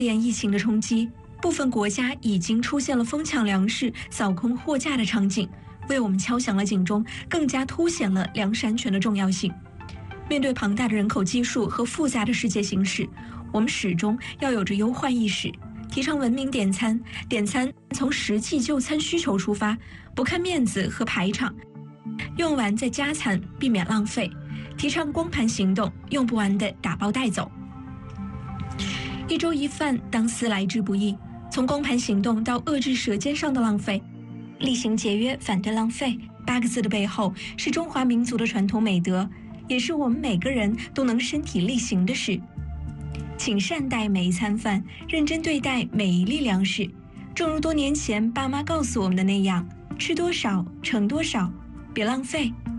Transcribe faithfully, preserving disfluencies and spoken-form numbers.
延疫情的冲击，部分国家已经出现了疯抢粮食、扫空货架的场景，为我们敲响了警钟，更加凸显了粮食安全的重要性。面对庞大的人口基数和复杂的世界形势，我们始终要有着忧患意识，提倡文明点餐。点餐从实际就餐需求出发，不看面子和排场，用完再加餐，避免浪费。提倡光盘行动，用不完的打包带走。一粥一饭，当思来之不易。从光盘行动到遏制舌尖上的浪费，厉行节约，反对浪费，八个字的背后是中华民族的传统美德，也是我们每个人都能身体力行的事。请善待每一餐饭，认真对待每一粒粮食。正如多年前爸妈告诉我们的那样，吃多少盛多少，别浪费，